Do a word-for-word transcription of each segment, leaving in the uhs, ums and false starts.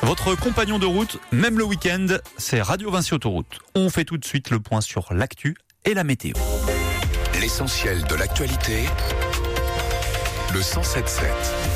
Votre compagnon de route, même le week-end, c'est Radio Vinci Autoroute. On fait tout de suite le point sur l'actu et la météo. L'essentiel de l'actualité, le cent sept sept.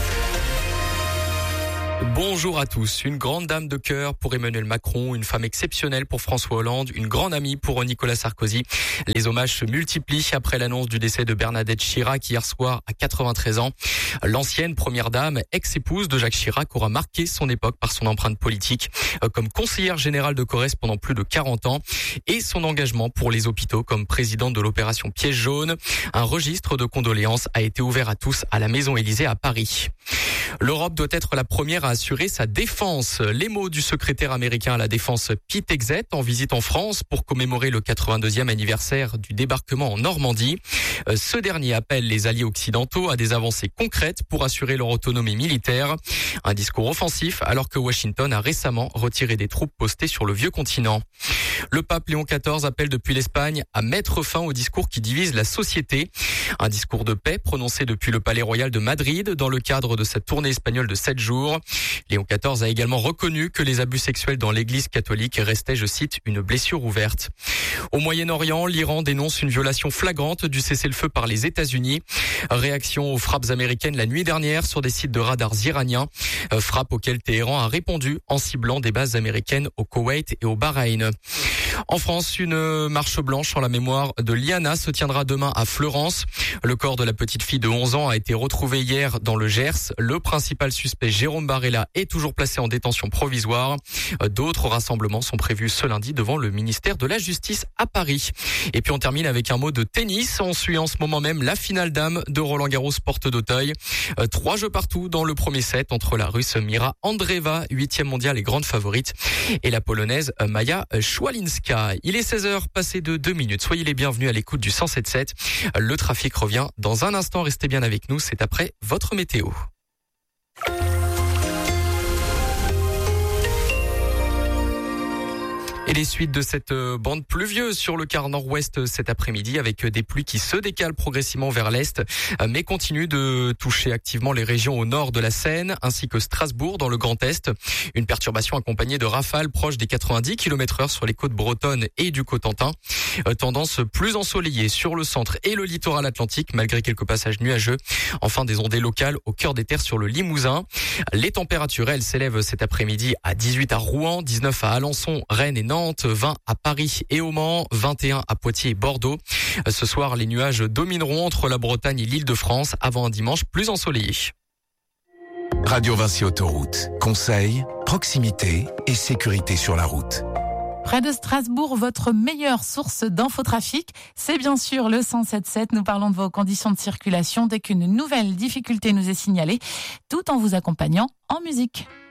Bonjour à tous. Une grande dame de cœur pour Emmanuel Macron, une femme exceptionnelle pour François Hollande, une grande amie pour Nicolas Sarkozy. Les hommages se multiplient après l'annonce du décès de Bernadette Chirac hier soir à quatre-vingt-treize ans. L'ancienne première dame, ex-épouse de Jacques Chirac, aura marqué son époque par son empreinte politique comme conseillère générale de Corrèze pendant plus de quarante ans et son engagement pour les hôpitaux comme présidente de l'opération Piège jaune. Un registre de condoléances a été ouvert à tous à la Maison Élysée à Paris. L'Europe doit être la première à assurer sa défense. Les mots du secrétaire américain à la défense Pete Hegseth en visite en France pour commémorer le quatre-vingt-deuxième anniversaire du débarquement en Normandie. Ce dernier appelle les alliés occidentaux à des avancées concrètes pour assurer leur autonomie militaire. Un discours offensif alors que Washington a récemment retiré des troupes postées sur le vieux continent. Le pape Léon quatorze appelle depuis l'Espagne à mettre fin au discours qui divise la société. Un discours de paix prononcé depuis le Palais Royal de Madrid dans le cadre de sa tournée espagnole de sept jours. Léon quatorze a également reconnu que les abus sexuels dans l'église catholique restaient, je cite, une blessure ouverte. Au Moyen-Orient, l'Iran dénonce une violation flagrante du cessez-le-feu par les États-Unis. Réaction aux frappes américaines la nuit dernière sur des sites de radars iraniens. Frappes auxquelles Téhéran a répondu en ciblant des bases américaines au Koweït et au Bahreïn. En France, une marche blanche en la mémoire de Liana se tiendra demain à Fleurance. Le corps de la petite fille de onze ans a été retrouvé hier dans le Gers. Le principal suspect, Jérôme Barella, est toujours placé en détention provisoire. D'autres rassemblements sont prévus ce lundi devant le ministère de la Justice à Paris. Et puis on termine avec un mot de tennis. On suit en ce moment même la finale dame de Roland-Garros porte d'Auteuil. Trois jeux partout dans le premier set entre la Russe Mira Andreeva, huitième mondiale et grande favorite, et la Polonaise Maja Szwalinska. Il est seize heures passées de deux minutes. Soyez les bienvenus à l'écoute du cent sept sept. Le trafic revient dans un instant. Restez bien avec nous. C'est après votre météo. Et les suites de cette bande pluvieuse sur le quart nord-ouest cet après-midi avec des pluies qui se décalent progressivement vers l'est mais continuent de toucher activement les régions au nord de la Seine ainsi que Strasbourg dans le Grand Est. Une perturbation accompagnée de rafales proches des quatre-vingt-dix kilomètres heure sur les côtes bretonnes et du Cotentin. Tendance plus ensoleillée sur le centre et le littoral atlantique malgré quelques passages nuageux. Enfin des ondées locales au cœur des terres sur le Limousin. Les températures, elles, s'élèvent cet après-midi à dix-huit à Rouen, dix-neuf à Alençon, Rennes et Nantes, vingt à Paris et au Mans, vingt et un à Poitiers et Bordeaux. Ce soir, les nuages domineront entre la Bretagne et l'Île-de-France avant un dimanche plus ensoleillé. Radio Vinci Autoroute. Conseils, proximité et sécurité sur la route. Près de Strasbourg, votre meilleure source d'infotrafic, c'est bien sûr le cent sept sept. Nous parlons de vos conditions de circulation dès qu'une nouvelle difficulté nous est signalée, tout en vous accompagnant en musique.